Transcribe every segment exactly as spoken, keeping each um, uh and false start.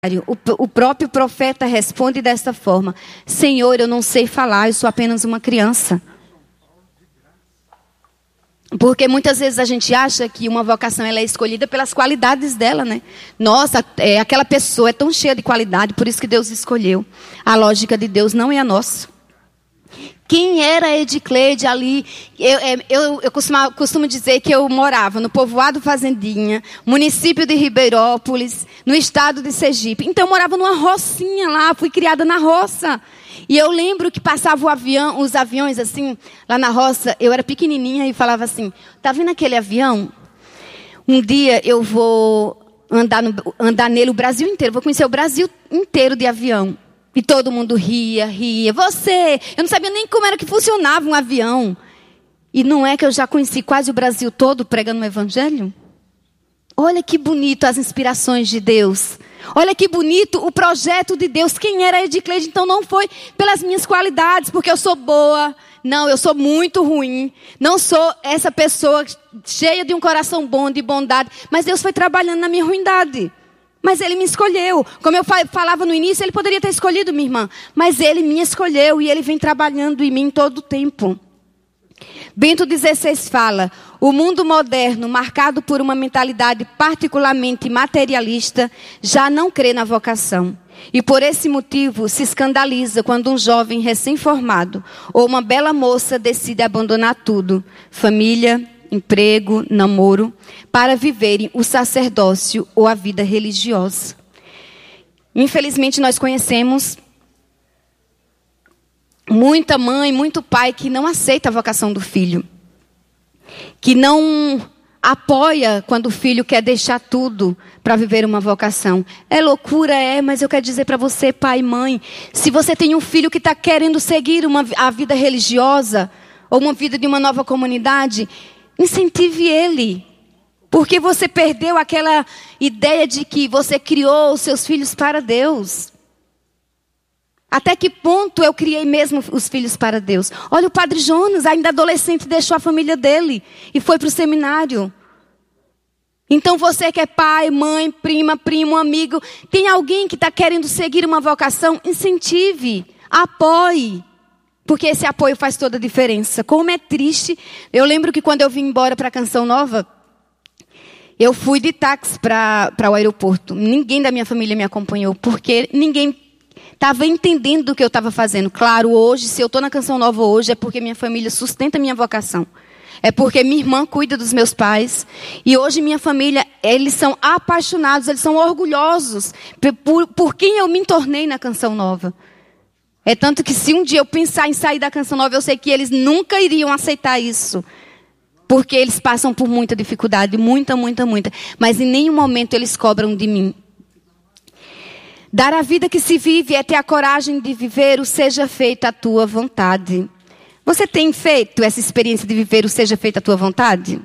O, o próprio profeta responde desta forma: Senhor, eu não sei falar, eu sou apenas uma criança. Porque muitas vezes a gente acha que uma vocação ela é escolhida pelas qualidades dela, né? Nossa, é, aquela pessoa é tão cheia de qualidade, por isso que Deus escolheu. A lógica de Deus não é a nossa. Quem era Edicleide ali? Eu, eu, eu costumo, costumo dizer que eu morava no povoado Fazendinha, município de Ribeirópolis, no estado de Sergipe. Então eu morava numa rocinha lá, fui criada na roça. E eu lembro que passava o avião, os aviões assim, lá na roça, eu era pequenininha e falava assim, tá vendo aquele avião? Um dia eu vou andar, no, andar nele o Brasil inteiro, vou conhecer o Brasil inteiro de avião. E todo mundo ria, ria. Você, eu não sabia nem como era que funcionava um avião. E não é que eu já conheci quase o Brasil todo pregando o evangelho? Olha que bonito as inspirações de Deus. Olha que bonito o projeto de Deus. Quem era Edicleide? Então não foi pelas minhas qualidades, porque eu sou boa. Não, eu sou muito ruim. Não sou essa pessoa cheia de um coração bom, de bondade. Mas Deus foi trabalhando na minha ruindade. Mas Ele me escolheu. Como eu falava no início, Ele poderia ter escolhido minha irmã. Mas Ele me escolheu e Ele vem trabalhando em mim todo o tempo. Bento dezesseis fala: o mundo moderno, marcado por uma mentalidade particularmente materialista, já não crê na vocação. E por esse motivo se escandaliza quando um jovem recém-formado ou uma bela moça decide abandonar tudo, família, emprego, namoro, para viverem o sacerdócio ou a vida religiosa. Infelizmente nós conhecemos muita mãe, muito pai que não aceita a vocação do filho. Que não apoia quando o filho quer deixar tudo para viver uma vocação. É loucura, é, mas eu quero dizer para você, pai e mãe, se você tem um filho que está querendo seguir uma, a vida religiosa, ou uma vida de uma nova comunidade, incentive ele. Porque você perdeu aquela ideia de que você criou os seus filhos para Deus. Até que ponto eu criei mesmo os filhos para Deus? Olha, o padre Jonas, ainda adolescente, deixou a família dele e foi para o seminário. Então você que é pai, mãe, prima, primo, amigo, tem alguém que está querendo seguir uma vocação, incentive, apoie. Porque esse apoio faz toda a diferença. Como é triste. Eu lembro que quando eu vim embora para a Canção Nova, eu fui de táxi para o aeroporto. Ninguém da minha família me acompanhou, porque ninguém estava entendendo o que eu estava fazendo. Claro, hoje, se eu estou na Canção Nova hoje, é porque minha família sustenta a minha vocação. É porque minha irmã cuida dos meus pais. E hoje minha família, eles são apaixonados, eles são orgulhosos por, por quem eu me tornei na Canção Nova. É tanto que se um dia eu pensar em sair da Canção Nova, eu sei que eles nunca iriam aceitar isso. Porque eles passam por muita dificuldade, muita, muita, muita. Mas em nenhum momento eles cobram de mim. Dar a vida que se vive é ter a coragem de viver o seja feita a tua vontade. Você tem feito essa experiência de viver o seja feita a tua vontade?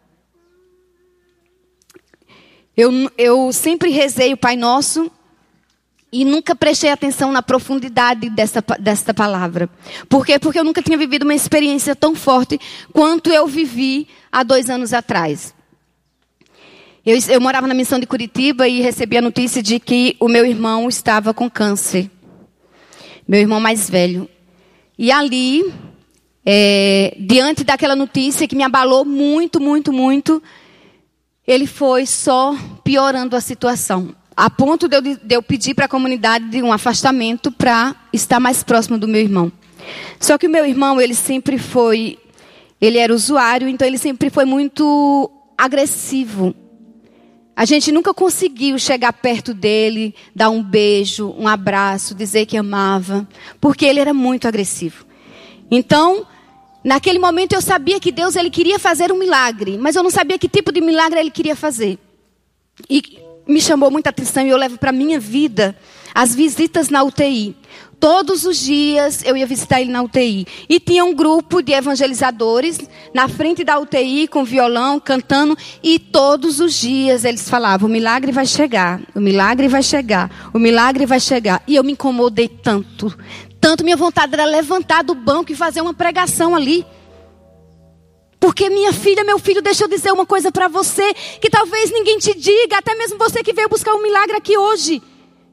Eu, eu sempre rezei o Pai Nosso e nunca prestei atenção na profundidade dessa, dessa palavra. Por quê? Porque eu nunca tinha vivido uma experiência tão forte quanto eu vivi há dois anos atrás. Eu, eu morava na missão de Curitiba e recebi a notícia de que o meu irmão estava com câncer. Meu irmão mais velho. E ali, é, diante daquela notícia que me abalou muito, muito, muito, ele foi só piorando a situação. A ponto de eu, de eu pedir para a comunidade um afastamento para estar mais próximo do meu irmão. Só que o meu irmão, ele sempre foi, ele era usuário, então ele sempre foi muito agressivo. A gente nunca conseguiu chegar perto dele, dar um beijo, um abraço, dizer que amava, porque ele era muito agressivo. Então, naquele momento eu sabia que Deus ele queria fazer um milagre, mas eu não sabia que tipo de milagre ele queria fazer. E me chamou muita atenção e eu levo para a minha vida as visitas na U T I. Todos os dias eu ia visitar ele na U T I. E tinha um grupo de evangelizadores na frente da U T I com violão, cantando. E todos os dias eles falavam, o milagre vai chegar, o milagre vai chegar, o milagre vai chegar. E eu me incomodei tanto. Tanto minha vontade era levantar do banco e fazer uma pregação ali. Porque minha filha, meu filho, deixa eu dizer uma coisa para você, que talvez ninguém te diga, até mesmo você que veio buscar um milagre aqui hoje.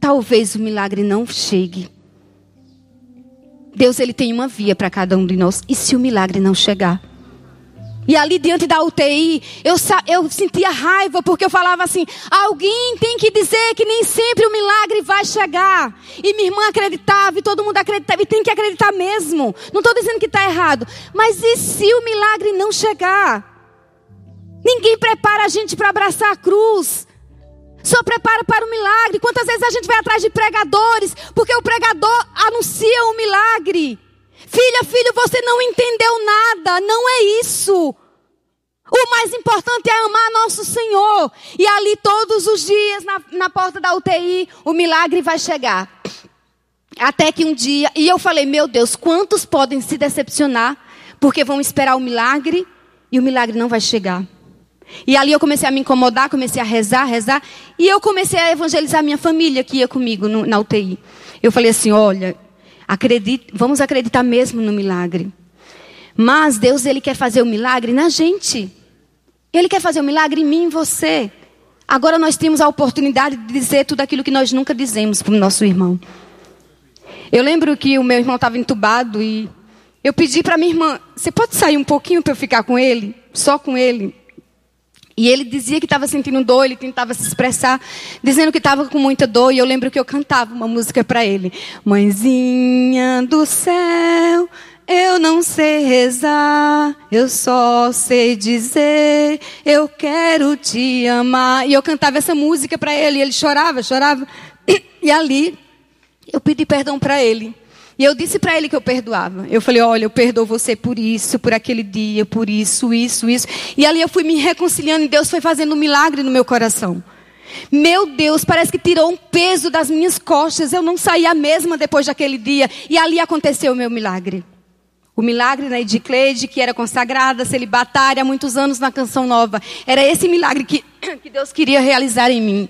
talvez o milagre não chegue. Deus, ele tem uma via para cada um de nós. E se o milagre não chegar? E ali diante da U T I, eu, eu sentia raiva, porque eu falava assim, alguém tem que dizer que nem sempre o milagre vai chegar. E minha irmã acreditava, e todo mundo acreditava, e tem que acreditar mesmo. Não estou dizendo que está errado. Mas e se o milagre não chegar? Ninguém prepara a gente para abraçar a cruz. Só prepara para o milagre. Quantas vezes a gente vai atrás de pregadores, porque o pregador anuncia o milagre. Filha, filho, você não entendeu nada. Não é isso. O mais importante é amar nosso Senhor. E ali todos os dias, na, na porta da U T I, o milagre vai chegar. Até que um dia, e eu falei, meu Deus, quantos podem se decepcionar, porque vão esperar o milagre, e o milagre não vai chegar. E ali eu comecei a me incomodar, comecei a rezar, rezar, e eu comecei a evangelizar a minha família que ia comigo no, na U T I. Eu falei assim, olha, acredite, vamos acreditar mesmo no milagre. Mas Deus, ele quer fazer o milagre na gente. Ele quer fazer o milagre em mim e em você. Agora nós temos a oportunidade de dizer tudo aquilo que nós nunca dizemos para o nosso irmão. Eu lembro que o meu irmão estava entubado e eu pedi para minha irmã, você pode sair um pouquinho para eu ficar com ele? Só com ele. E ele dizia que estava sentindo dor, ele tentava se expressar, dizendo que estava com muita dor. E eu lembro que eu cantava uma música para ele. Mãezinha do céu, eu não sei rezar, eu só sei dizer, eu quero te amar. E eu cantava essa música para ele, e ele chorava, chorava. E ali, eu pedi perdão para ele. E eu disse para ele que eu perdoava. Eu falei, olha, eu perdoo você por isso, por aquele dia, por isso, isso, isso. E ali eu fui me reconciliando e Deus foi fazendo um milagre no meu coração. Meu Deus, parece que tirou um peso das minhas costas. Eu não saí a mesma depois daquele dia. E ali aconteceu o meu milagre. O milagre da Edicleide, que era consagrada, celibatária há muitos anos na Canção Nova. Era esse milagre que, que Deus queria realizar em mim.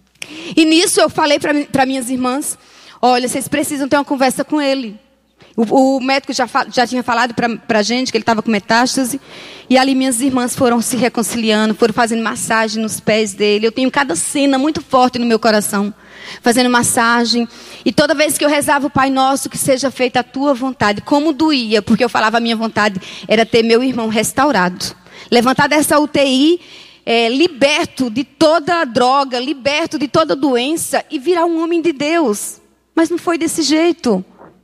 E nisso eu falei para minhas irmãs, olha, vocês precisam ter uma conversa com ele. O, o médico já, já tinha falado para a gente que ele estava com metástase. E ali minhas irmãs foram se reconciliando, foram fazendo massagem nos pés dele. Eu tenho cada cena muito forte no meu coração. Fazendo massagem. E toda vez que eu rezava o Pai Nosso, que seja feita a tua vontade. Como doía, porque eu falava a minha vontade era ter meu irmão restaurado. Levantar dessa U T I, é, liberto de toda droga, liberto de toda doença e virar um homem de Deus. Mas não foi desse jeito.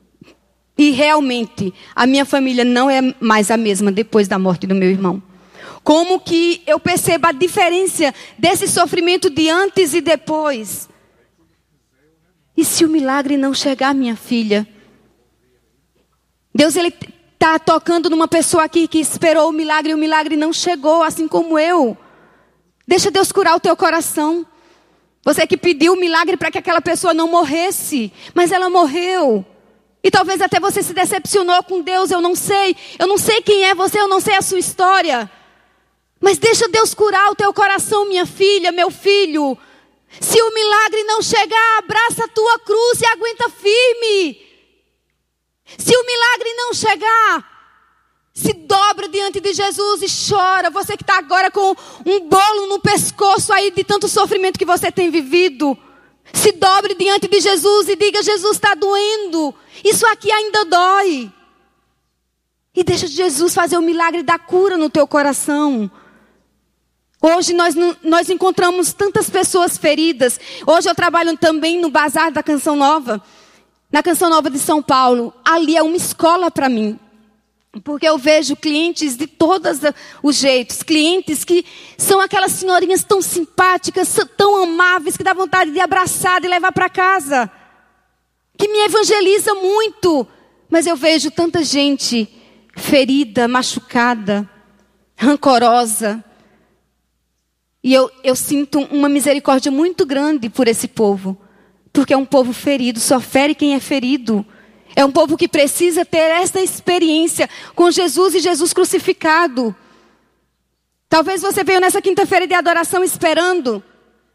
E realmente, a minha família não é mais a mesma depois da morte do meu irmão. Como que eu percebo a diferença desse sofrimento de antes e depois? E se o milagre não chegar, minha filha? Deus, ele está tocando numa pessoa aqui que esperou o milagre e o milagre não chegou, assim como eu. Deixa Deus curar o teu coração. Você que pediu o milagre para que aquela pessoa não morresse, mas ela morreu. E talvez até você se decepcionou com Deus, eu não sei. Eu não sei quem é você, eu não sei a sua história. Mas deixa Deus curar o teu coração, minha filha, meu filho. Se o milagre não chegar, abraça a tua cruz e aguenta firme. Se o milagre não chegar, se dobra diante de Jesus e chora. Você que está agora com um bolo no pescoço aí de tanto sofrimento que você tem vivido. Se dobre diante de Jesus e diga, Jesus, está doendo. Isso aqui ainda dói. E deixa Jesus fazer o milagre da cura no teu coração. Hoje nós, nós encontramos tantas pessoas feridas. Hoje eu trabalho também no Bazar da Canção Nova. Na Canção Nova de São Paulo. Ali é uma escola para mim. Porque eu vejo clientes de todos os jeitos. Clientes que são aquelas senhorinhas tão simpáticas, tão amáveis, que dá vontade de abraçar, de levar para casa. Que me evangeliza muito. Mas eu vejo tanta gente ferida, machucada, rancorosa. E eu, eu sinto uma misericórdia muito grande por esse povo. Porque é um povo ferido, só fere quem é ferido. É um povo que precisa ter essa experiência com Jesus e Jesus crucificado. Talvez você veio nessa quinta-feira de adoração esperando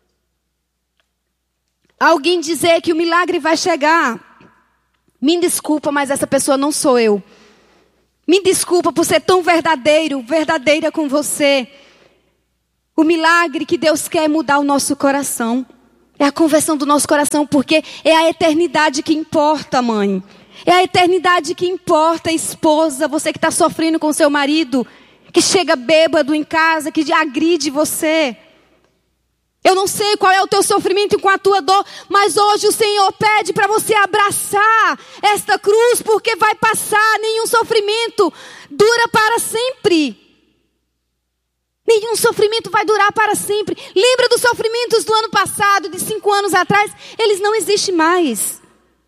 alguém dizer que o milagre vai chegar. Me desculpa, mas essa pessoa não sou eu. Me desculpa por ser tão verdadeiro, verdadeira com você. O milagre que Deus quer é mudar o nosso coração. É a conversão do nosso coração, porque é a eternidade que importa, mãe. É a eternidade que importa, esposa, você que está sofrendo com seu marido, que chega bêbado em casa, que agride você. Eu não sei qual é o teu sofrimento com a tua dor, mas hoje o Senhor pede para você abraçar esta cruz, porque vai passar, nenhum sofrimento dura para sempre. Nenhum sofrimento vai durar para sempre. Lembra dos sofrimentos do ano passado, de cinco anos atrás? Eles não existem mais.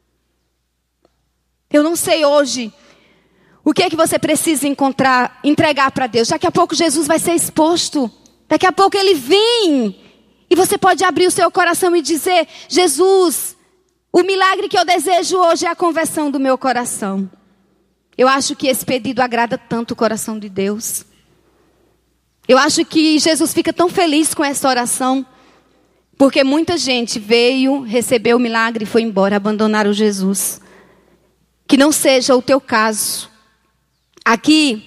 Eu não sei hoje o que é que você precisa encontrar, entregar para Deus. Daqui a pouco Jesus vai ser exposto. Daqui a pouco Ele vem. E você pode abrir o seu coração e dizer: Jesus, o milagre que eu desejo hoje é a conversão do meu coração. Eu acho que esse pedido agrada tanto o coração de Deus. Eu acho que Jesus fica tão feliz com essa oração, porque muita gente veio, recebeu o milagre e foi embora, abandonaram Jesus. Que não seja o teu caso. Aqui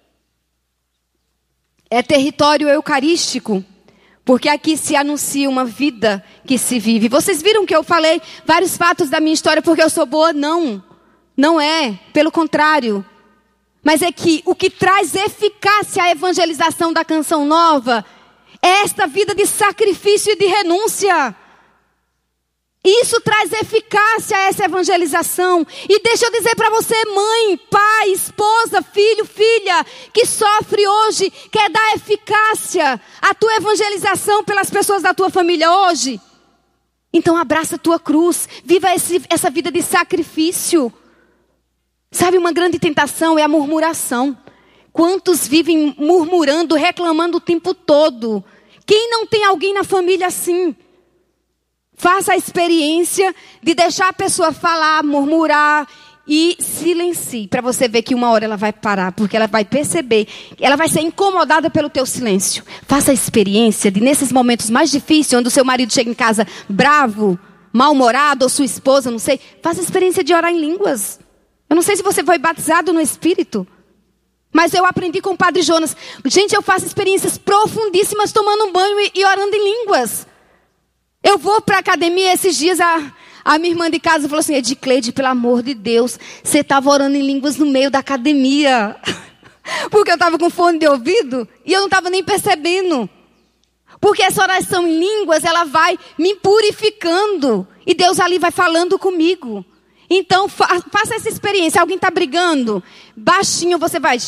é território eucarístico, porque aqui se anuncia uma vida que se vive. Vocês viram que eu falei vários fatos da minha história porque eu sou boa? Não, não é, pelo contrário. Mas é que o que traz eficácia à evangelização da Canção Nova é esta vida de sacrifício e de renúncia. Isso traz eficácia a essa evangelização. E deixa eu dizer para você, mãe, pai, esposa, filho, filha, que sofre hoje, quer dar eficácia à tua evangelização pelas pessoas da tua família hoje. Então abraça a tua cruz, viva esse, essa vida de sacrifício. Sabe, uma grande tentação é a murmuração. Quantos vivem murmurando, reclamando o tempo todo? Quem não tem alguém na família assim? Faça a experiência de deixar a pessoa falar, murmurar e silencie. Para você ver que uma hora ela vai parar, porque ela vai perceber, ela vai ser incomodada pelo teu silêncio. Faça a experiência de, nesses momentos mais difíceis, onde o seu marido chega em casa bravo, mal-humorado, ou sua esposa, não sei. Faça a experiência de orar em línguas. Eu não sei se você foi batizado no Espírito, mas eu aprendi com o Padre Jonas. Gente, eu faço experiências profundíssimas tomando um banho e, e orando em línguas. Eu vou para a academia esses dias, a, a minha irmã de casa falou assim: Edicleide, pelo amor de Deus, você estava orando em línguas no meio da academia. Porque eu estava com fone de ouvido e eu não estava nem percebendo. Porque essa oração em línguas, ela vai me purificando. E Deus ali vai falando comigo. Então, fa- faça essa experiência. Alguém está brigando? Baixinho você vai.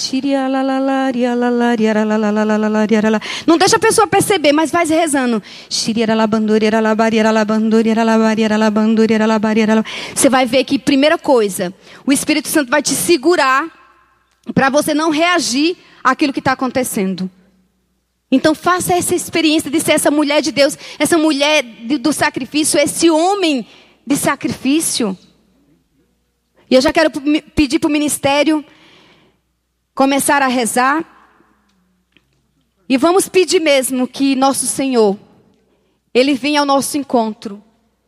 Não deixa a pessoa perceber, mas vai rezando. Você vai ver que, primeira coisa, o Espírito Santo vai te segurar para você não reagir àquilo que está acontecendo. Então, faça essa experiência de ser essa mulher de Deus, essa mulher de, do sacrifício, esse homem de sacrifício. E eu já quero pedir para o ministério começar a rezar. E vamos pedir mesmo que nosso Senhor, Ele venha ao nosso encontro.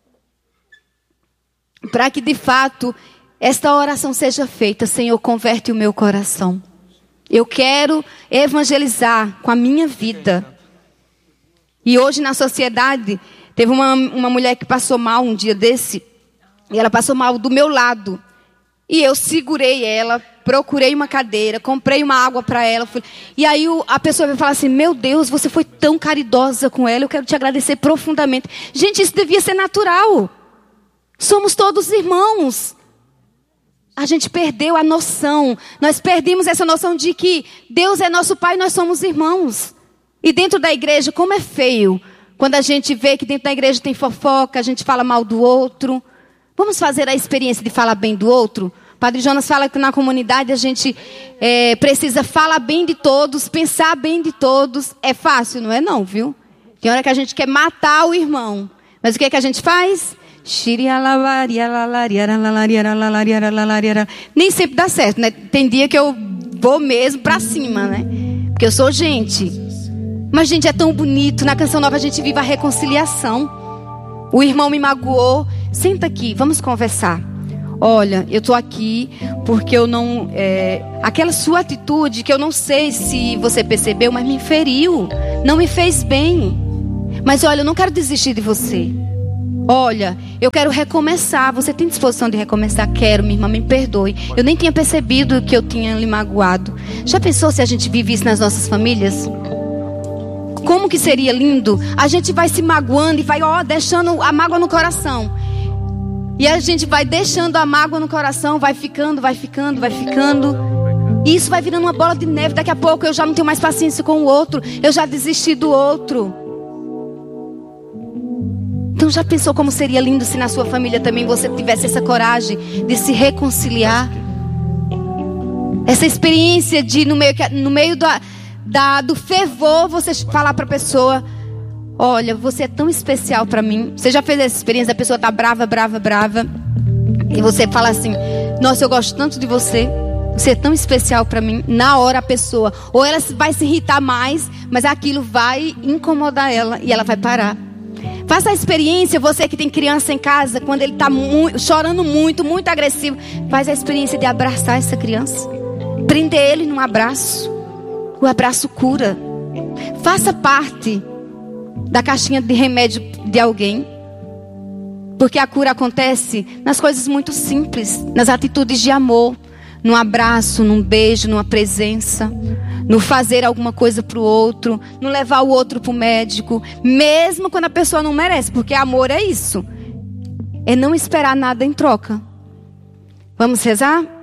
Para que de fato esta oração seja feita. Senhor, converte o meu coração. Eu quero evangelizar com a minha vida. E hoje na sociedade, teve uma, uma mulher que passou mal um dia desse. E ela passou mal do meu lado. E eu segurei ela, procurei uma cadeira, comprei uma água para ela. Fui... E aí o, a pessoa vai falar assim: meu Deus, você foi tão caridosa com ela, eu quero te agradecer profundamente. Gente, isso devia ser natural. Somos todos irmãos. A gente perdeu a noção. Nós perdemos essa noção de que Deus é nosso Pai e nós somos irmãos. E dentro da igreja, como é feio quando a gente vê que dentro da igreja tem fofoca, a gente fala mal do outro. Vamos fazer a experiência de falar bem do outro? Padre Jonas fala que na comunidade a gente é, precisa falar bem de todos, pensar bem de todos. É fácil, não é não, viu? Tem hora que a gente quer matar o irmão. Mas o que é que a gente faz? Nem sempre dá certo, né? Tem dia que eu vou mesmo pra cima, né? Porque eu sou gente. Mas, gente, é tão bonito. Na Canção Nova a gente vive a reconciliação. O irmão me magoou. Senta aqui, vamos conversar. Olha, eu tô aqui porque eu não... É, aquela sua atitude que eu não sei se você percebeu, mas me feriu. Não me fez bem. Mas olha, eu não quero desistir de você. Olha, eu quero recomeçar. Você tem disposição de recomeçar? Quero, minha irmã, me perdoe. Eu nem tinha percebido que eu tinha lhe magoado. Já pensou se a gente vive isso nas nossas famílias? Como que seria lindo? A gente vai se magoando e vai, ó, deixando a mágoa no coração. E a gente vai deixando a mágoa no coração, vai ficando, vai ficando, vai ficando. E isso vai virando uma bola de neve. Daqui a pouco eu já não tenho mais paciência com o outro. Eu já desisti do outro. Então já pensou como seria lindo se na sua família também você tivesse essa coragem de se reconciliar? Essa experiência de no meio, no meio da, da, do fervor você falar para a pessoa: olha, você é tão especial para mim. Você já fez essa experiência? A pessoa tá brava, brava, brava. E você fala assim: nossa, eu gosto tanto de você. Você é tão especial para mim. Na hora a pessoa, ou ela vai se irritar mais, mas aquilo vai incomodar ela e ela vai parar. Faça a experiência, você que tem criança em casa, quando ele está mu- chorando muito, muito agressivo, faz a experiência de abraçar essa criança. Prender ele num abraço. O abraço cura. Faça parte da caixinha de remédio de alguém. Porque a cura acontece nas coisas muito simples, nas atitudes de amor. Num abraço, num beijo, numa presença, no fazer alguma coisa para o outro, no levar o outro para o médico, mesmo quando a pessoa não merece, porque amor é isso, é não esperar nada em troca. Vamos rezar?